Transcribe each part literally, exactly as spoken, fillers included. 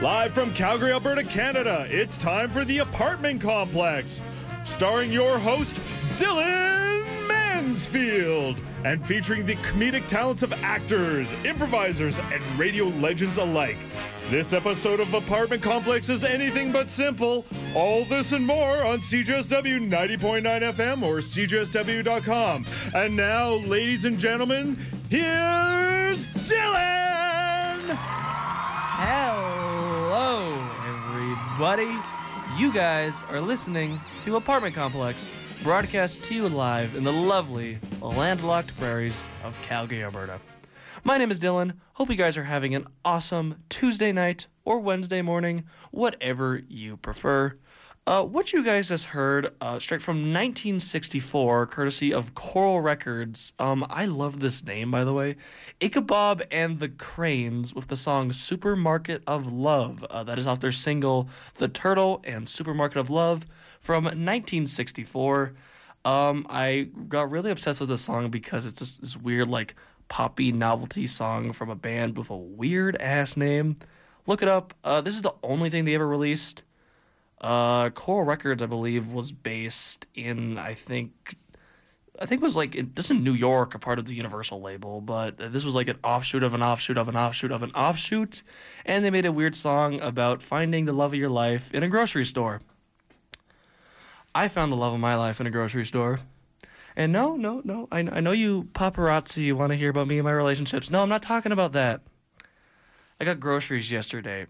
Live from Calgary, Alberta, Canada, it's time for The Apartment Complex, starring your host, Dylan Mansfield, and featuring the comedic talents of actors, improvisers, and radio legends alike. This episode of Apartment Complex is anything but simple. All this and more on C J S W ninety point nine F M or C J S W dot com. And now, ladies and gentlemen, here's Dylan! Hello, everybody. You guys are listening to Apartment Complex, broadcast to you live in the lovely, landlocked prairies of Calgary, Alberta. My name is Dylan. Hope you guys are having an awesome Tuesday night or Wednesday morning, whatever you prefer. Uh, what you guys just heard, uh, straight from nineteen sixty-four, courtesy of Coral Records. Um, I love this name, by the way. Ichabod and the Cranes with the song Supermarket of Love. Uh, that is off their single, The Turtle and Supermarket of Love, from nineteen sixty-four. Um, I got really obsessed with this song because it's just this weird, like, poppy novelty song from a band with a weird-ass name. Look it up. Uh, this is the only thing they ever released. Uh, Coral Records, I believe, was based in, I think, I think it was like, it, just in New York, a part of the Universal label, but this was like an offshoot of an offshoot of an offshoot of an offshoot, and they made a weird song about finding the love of your life in a grocery store. I found the love of my life in a grocery store. And no, no, no, I, I know you paparazzi, you want to hear about me and my relationships. No, I'm not talking about that. I got groceries yesterday.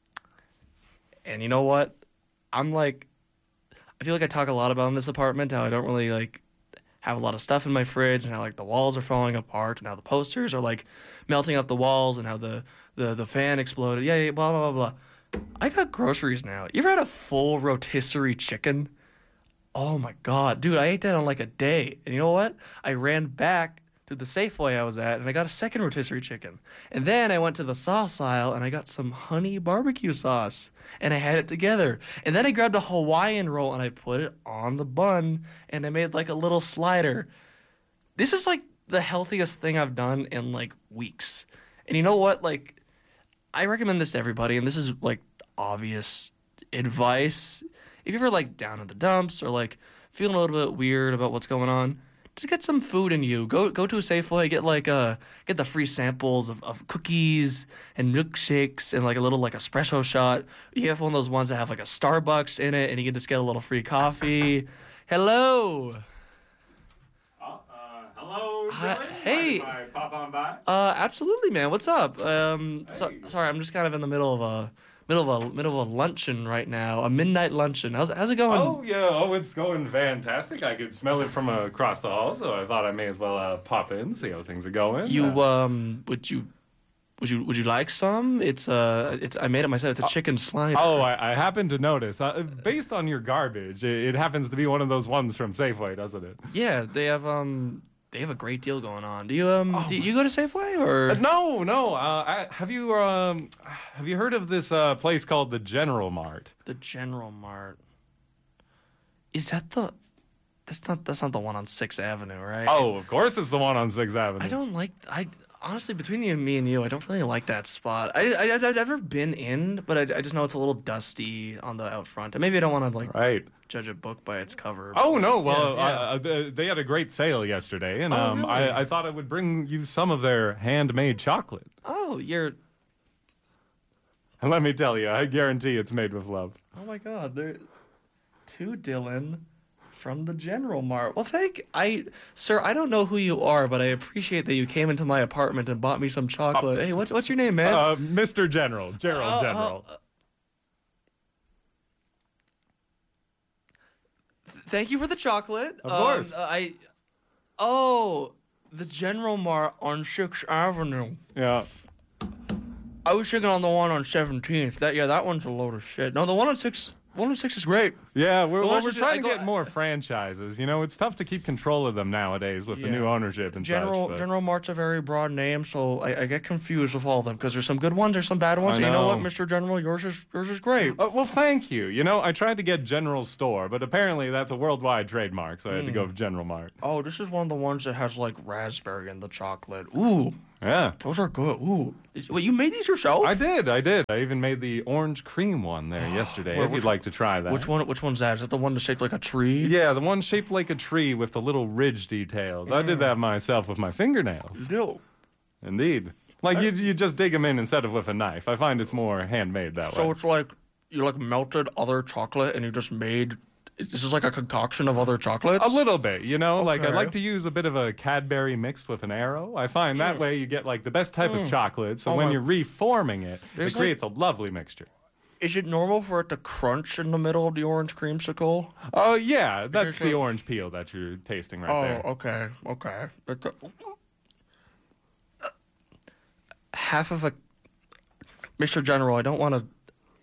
And you know what? I'm like, I feel like I talk a lot about in this apartment, how I don't really, like, have a lot of stuff in my fridge, and how, like, the walls are falling apart, and how the posters are, like, melting off the walls, and how the, the, the fan exploded. Yeah, yeah, blah, blah, blah, blah. I got groceries now. You ever had a full rotisserie chicken? Oh, my God. Dude, I ate that on, like, a day. And you know what? I ran back to the Safeway I was at, and I got a second rotisserie chicken. And then I went to the sauce aisle, and I got some honey barbecue sauce, and I had it together. And then I grabbed a Hawaiian roll, and I put it on the bun, and I made, like, a little slider. This is, like, the healthiest thing I've done in, like, weeks. And you know what? Like, I recommend this to everybody, and this is, like, obvious advice. If you're ever, like, down in the dumps or, like, feeling a little bit weird about what's going on, just get some food in you. Go go to a Safeway, get, like, uh, get the free samples of, of cookies and milkshakes and, like, a little, like, espresso shot. You have one of those ones that have, like, a Starbucks in it, and you can just get a little free coffee. Hello. Uh, uh, hello, Hi- Dylan? hey. Mind if I pop on by? Uh, absolutely, man. What's up? Um, so, Hey. sorry, I'm just kind of in the middle of a middle of a middle of a luncheon right now, a midnight luncheon. How's how's it going? Oh, yeah. Oh, it's going fantastic. I could smell it from across the hall, so I thought I may as well uh, pop in, see how things are going. You Uh, um, would you would you would you like some? It's uh, it's I made it myself. It's a chicken slider. Oh, I, I happened to notice. Uh, based on your garbage, it, it happens to be one of those ones from Safeway, doesn't it? Yeah, they have um, they have a great deal going on. Do you um, Oh, do you go to Safeway or? Uh, no, no. Uh, I, have you um, have you heard of this uh, place called the General Mart? The General Mart. Is that the? That's not that's not the one on Sixth Avenue, right? Oh, of course, it's the one on Sixth Avenue. I don't like I honestly between you and me and you, I don't really like that spot. I, I I've never been in, but I, I just know it's a little dusty on the out front. And maybe I don't want to like Right. judge a book by its cover. Oh no! Well, Yeah, yeah. Uh, they, they had a great sale yesterday, and Oh, um, really? I, I thought I would bring you some of their handmade chocolate. Oh, you're. And let me tell you, I guarantee it's made with love. Oh my God, they're to Dylan from the General Mart. Well, thank I, sir. I don't know who you are, but I appreciate that you came into my apartment and bought me some chocolate. hey, what's what's your name, man? Uh, Mister General, Gerald Oh, General. oh, uh, Thank you for the chocolate. Of Um, course. uh, I. Oh, the General Mart on Sixth Avenue. Yeah. I was thinking on the one on Seventeenth. That yeah, that one's a load of shit. No, the one on Six, one on Six is great. Yeah, we're, Well, well, let's we're just- trying I to go- get more franchises. You know, it's tough to keep control of them nowadays with the Yeah. new ownership and General such. but- General Mart's a very broad name, so I, I get confused with all of them because there's some good ones, there's some bad ones. I And you know what, know. Mister General, yours is yours is great. Uh, well, thank you. You know, I tried to get General Store, but apparently that's a worldwide trademark, so I had to Hmm. go with General Mart. Oh, this is one of the ones that has like raspberry in the chocolate. Ooh, Yeah. Those are good. Ooh. Wait, you made these yourself? I did, I did. I even made the orange cream one there yesterday, Wait, if which- you'd like to try that. Which one? Which one's that? Is that the one that's shaped like a tree? Yeah, the one shaped like a tree with the little ridge details. I did that myself with my fingernails. No. Indeed. Like, you, you just dig them in instead of with a knife. I find it's more handmade that So way. it's like you like melted other chocolate and you just made. This is like a concoction of other chocolates. A little bit, you know? Like, I Okay. like to use a bit of a Cadbury mixed with an Aero. I find that way you get, like, the best type of chocolate. So Oh when my- you're reforming it, There's, it like- creates a lovely mixture. Is it normal for it to crunch in the middle of the orange creamsicle? Oh, yeah. That's Okay, the so- orange peel that you're tasting right Oh, there. okay, okay. That's a- half of a Mister General. I don't want to.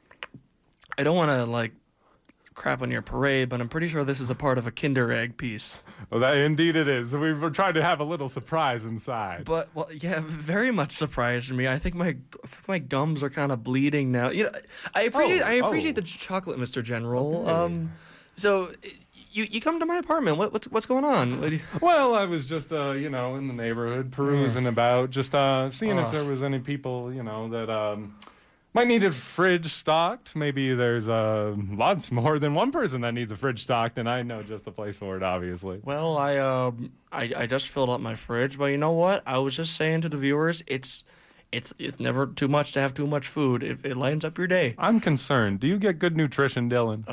I don't want to like crap on your parade, but I'm pretty sure this is a part of a Kinder Egg piece. Well, that indeed it is. We were trying to have a little surprise inside. But well, yeah, very much surprised me. I think my I think my gums are kind of bleeding now. You know, I appreciate Oh, I appreciate oh. the ch- chocolate, Mister General. Okay. Um, so you you come to my apartment. What what's what's going on? What do you- Well, I was just, uh, you know, in the neighborhood, perusing about, just uh, seeing if Ugh. there was any people, you know, that um, might need a fridge stocked. Maybe there's uh, lots more than one person that needs a fridge stocked, and I know just the place for it, obviously. Well, I um I, I just filled up my fridge, but you know what? I was just saying to the viewers, it's it's it's never too much to have too much food. It, it lightens up your day. I'm concerned. Do you get good nutrition, Dylan?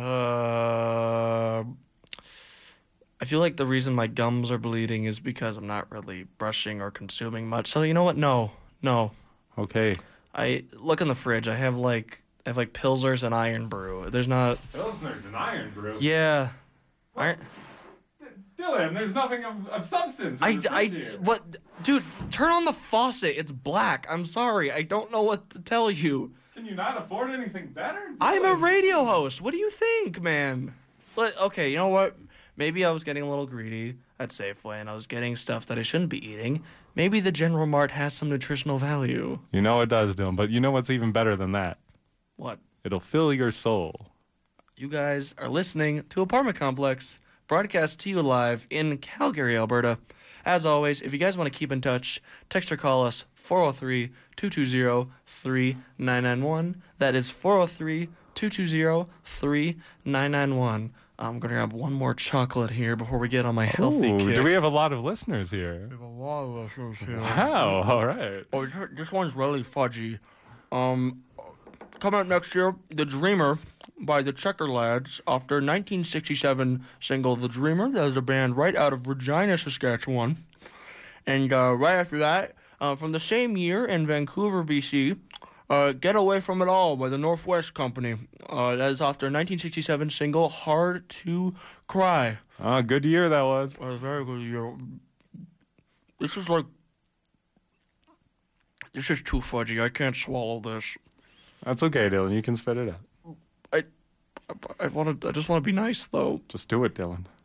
Uh, I feel like the reason my gums are bleeding is because I'm not really brushing or consuming much. So you know what? No, no. Okay. I look in the fridge. I have like I have like Pilsners and Iron Brew. There's not. Pilsner's an iron brew. Yeah. Iron, Dylan, there's nothing of, of substance. in I, this I, fridge here. what, dude, turn on the faucet. It's black. I'm sorry. I don't know what to tell you. Can you not afford anything better? I'm a Dylan? radio host. What do you think, man? But, okay, you know what? Maybe I was getting a little greedy at Safeway and I was getting stuff that I shouldn't be eating. Maybe the General Mart has some nutritional value. You know it does, Dylan, but you know what's even better than that? What? It'll fill your soul. You guys are listening to Apartment Complex, broadcast to you live in Calgary, Alberta. As always, if you guys want to keep in touch, text or call us four oh three, two two zero, three nine nine one. That is four oh three, two two zero, three nine nine one. I'm going to grab one more chocolate here before we get on my healthy Ooh, kick. do we have a lot of listeners here? We have a lot of listeners here. Wow, all right. Oh, th- this one's really fudgy. Um, coming up next year, The Dreamer by the Checker Lads off their nineteen sixty-seven single The Dreamer. That was a band right out of Regina, Saskatchewan. And uh, right after that, uh, from the same year in Vancouver, B C, uh, Get Away From It All by the Northwest Company. Uh, that is off their nineteen sixty-seven single Hard to Cry. Ah, good year that was. A very good year. This is like... This is too fudgy. I can't swallow this. That's okay, Dylan. You can spit it out. I, I want to. I just want to be nice, though. Just do it, Dylan.